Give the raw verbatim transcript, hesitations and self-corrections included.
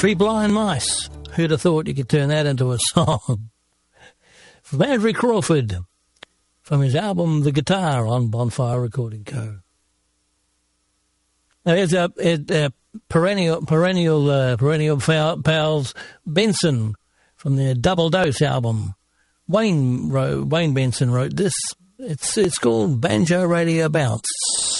Three Blind Mice. Who'd have thought you could turn that into a song? From Andrew Crawford, from his album The Guitar on Bonfire Recording Co. Now here's a, a, a perennial, perennial, uh, perennial pals, Benson, from their Double Dose album. Wayne wrote, Wayne Benson wrote this. It's it's called Banjo Radio Bounce.